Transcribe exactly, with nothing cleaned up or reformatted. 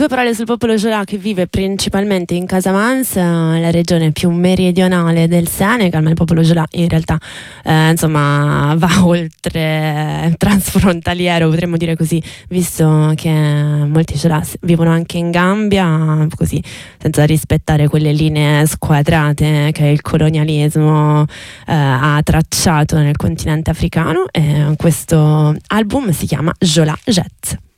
due parole sul popolo Jola, che vive principalmente in Casamance, la regione più meridionale del Senegal, ma il popolo Jola in realtà eh, insomma va oltre, transfrontaliero, potremmo dire così, visto che molti Jola vivono anche in Gambia, così senza rispettare quelle linee squadrate che il colonialismo eh, ha tracciato nel continente africano. E questo album si chiama Jola Jet.